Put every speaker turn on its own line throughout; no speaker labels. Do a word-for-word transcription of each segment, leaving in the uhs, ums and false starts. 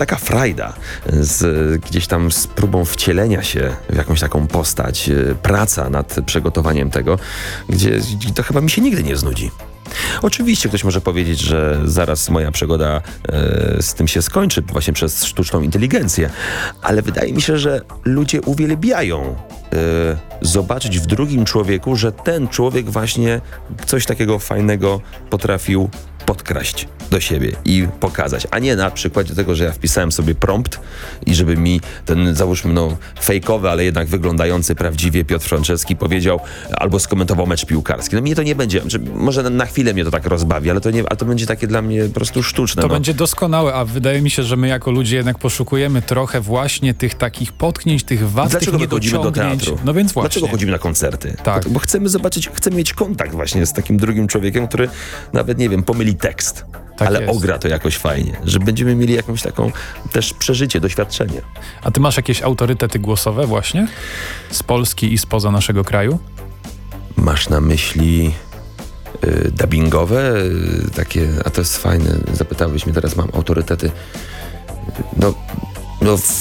taka frajda z, gdzieś tam z próbą wcielenia się w jakąś taką postać, praca nad przygotowaniem tego, gdzie to chyba mi się nigdy nie znudzi. Oczywiście ktoś może powiedzieć, że zaraz moja przygoda e, z tym się skończy właśnie przez sztuczną inteligencję, ale wydaje mi się, że ludzie uwielbiają e, zobaczyć w drugim człowieku, że ten człowiek właśnie coś takiego fajnego potrafił podkraść do siebie i pokazać, a nie na przykładzie tego, że ja wpisałem sobie prompt i żeby mi ten, załóżmy, no fejkowy, ale jednak wyglądający prawdziwie Piotr Franceski powiedział albo skomentował mecz piłkarski. No mnie to nie będzie, może na, na chwilę mnie to tak rozbawi, ale to, nie, ale to będzie takie dla mnie po prostu sztuczne.
To
no.
będzie doskonałe, a wydaje mi się, że my jako ludzie jednak poszukujemy trochę właśnie tych takich potknięć, tych wad,
Dlaczego
tych
my chodzimy do
niedociągnięć.
teatru?
No więc właśnie.
Dlaczego chodzimy na koncerty?
Tak.
Bo, bo chcemy zobaczyć, chcemy mieć kontakt właśnie z takim drugim człowiekiem, który nawet, nie wiem, pomyli tekst.
Tak
ale
jest.
ogra to jakoś fajnie, że będziemy mieli jakąś taką też przeżycie, doświadczenie.
A ty masz jakieś autorytety głosowe właśnie? Z Polski i spoza naszego kraju?
Masz na myśli y, dubbingowe? Y, takie, a to jest fajne, zapytałeś mnie, teraz mam autorytety. No, no w,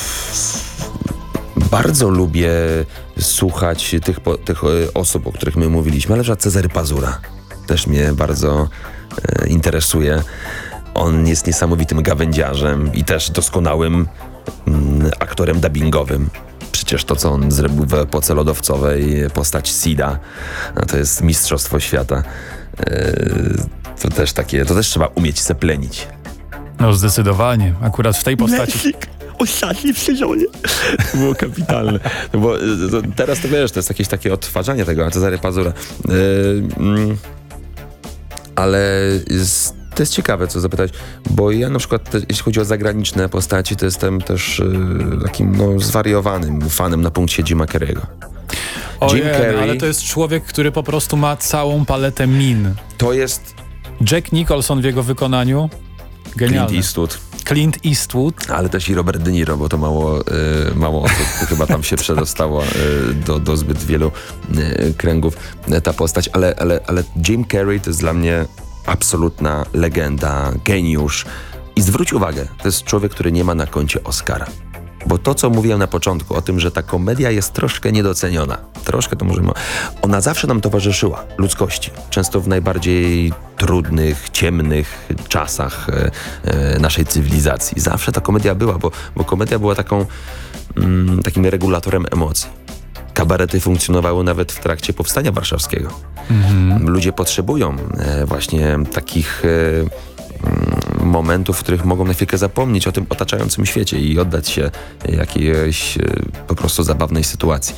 bardzo lubię słuchać tych, po, tych osób, o których my mówiliśmy, ale na przykład Cezary Pazura też mnie bardzo e, interesuje. On jest niesamowitym gawędziarzem i też doskonałym mm, aktorem dubbingowym. Przecież to, co on zrobił w Epoce Lodowcowej, postać Sida, no to jest mistrzostwo świata. E, to też takie, to też trzeba umieć seplenić.
No zdecydowanie. Akurat w tej postaci...
Leszik, ostatni w sezonie. To było kapitalne. No bo to, teraz to wiesz, to jest jakieś takie odtwarzanie tego, a Cezary Pazura. Yy, mm, ale z, to jest ciekawe, co zapytać, bo ja na przykład, te, jeśli chodzi o zagraniczne postaci, to jestem też yy, takim no, zwariowanym fanem na punkcie Jima Carrey'ego.
Ojej, Jim Carrey, ale to jest człowiek, który po prostu ma całą paletę min.
To jest...
Jack Nicholson w jego wykonaniu. Genialny.
Clint Eastwood.
Clint Eastwood.
Ale też i Robert De Niro, bo to mało, y, mało osób chyba tam się przedostało y, do, do zbyt wielu y, kręgów y, ta postać, ale, ale, ale Jim Carrey to jest dla mnie absolutna legenda, geniusz. I zwróć uwagę, to jest człowiek, który nie ma na koncie Oscara. Bo to, co mówiłem na początku o tym, że ta komedia jest troszkę niedoceniona, troszkę to możemy... Ona zawsze nam towarzyszyła, ludzkości. Często w najbardziej trudnych, ciemnych czasach e, e, naszej cywilizacji. Zawsze ta komedia była, bo, bo komedia była taką, mm, takim regulatorem emocji. Kabarety funkcjonowały nawet w trakcie Powstania Warszawskiego. Mhm. Ludzie potrzebują e, właśnie takich... E, momentów, w których mogą na chwilkę zapomnieć o tym otaczającym świecie i oddać się jakiejś po prostu zabawnej sytuacji.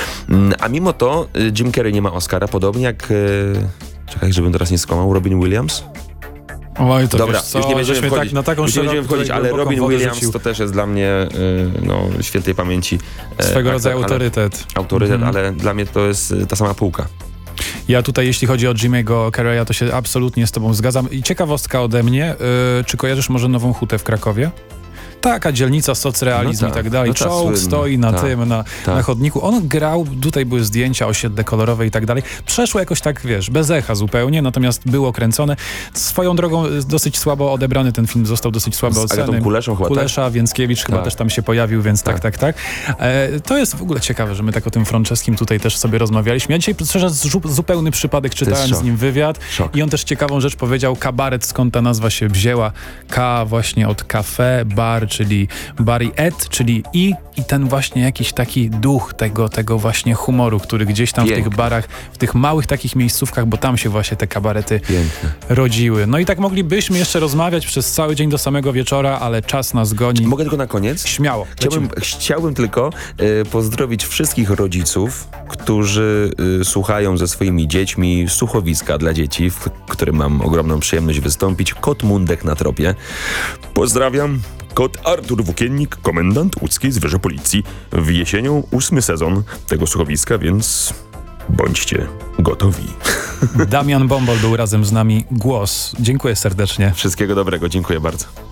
A mimo to Jim Carrey nie ma Oscara, podobnie jak, czekaj, żebym teraz nie skłamał, Robin Williams.
Oj, to
Dobra,
wiesz co,
już nie będziemy wchodzić,
tak, na taką
już nie będziemy wchodzić, ale Robin Williams rzucił. To też jest dla mnie no, świętej pamięci
swego
aktor,
rodzaju autorytet.
Autorytet,
mhm.
ale dla mnie to jest ta sama półka.
Ja tutaj, jeśli chodzi o Jimmy'ego Carreya, to się absolutnie z tobą zgadzam. I ciekawostka ode mnie, yy, czy kojarzysz może Nową Hutę w Krakowie? Taka dzielnica, socrealizm
no
i tak dalej.
No
Czołg
słynny.
stoi na
ta,
tym, na,
ta.
na chodniku. On grał, tutaj były zdjęcia, osiedle kolorowe i tak dalej. Przeszło jakoś tak, wiesz, bez echa zupełnie, natomiast było kręcone. Swoją drogą dosyć słabo odebrany ten film, został dosyć słabo
Z Agatą Kuleszą chyba,
Kulesza,
tak?
Więckiewicz chyba
tak.
też tam się pojawił, więc tak, tak, tak. tak. E, to jest w ogóle ciekawe, że my tak o tym Franceskim tutaj też sobie rozmawialiśmy. Ja dzisiaj szczerze zupełny przypadek czytałem z nim wywiad
szok.
i on też ciekawą rzecz powiedział, kabaret, skąd ta nazwa się wzięła. K właśnie od café, bar, czyli bar i et, czyli i i ten właśnie jakiś taki duch tego, tego właśnie humoru, który gdzieś tam Piękne. w tych barach, w tych małych takich miejscówkach, bo tam się właśnie te kabarety Piękne. rodziły. No i tak moglibyśmy jeszcze rozmawiać przez cały dzień do samego wieczora, ale czas nas goni.
Mogę tylko na koniec?
Śmiało.
Chciałbym, chciałbym tylko y, pozdrowić wszystkich rodziców, którzy y, słuchają ze swoimi dziećmi słuchowiska dla dzieci, w którym mam ogromną przyjemność wystąpić. Kot Mundek na tropie. Pozdrawiam. Kot Artur Włókiennik, komendant łódzkiej zwierzę policji. W jesienią ósmy sezon tego słuchowiska, więc bądźcie gotowi.
Damian Bombol był razem z nami. Głos. Dziękuję serdecznie.
Wszystkiego dobrego, dziękuję bardzo.